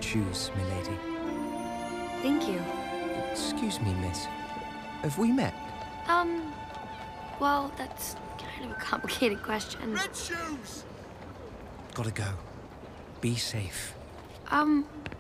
shoes, milady. Thank you. Excuse me, miss. Have we met? Well, that's kind of a complicated question. Red shoes! Gotta go. Be safe.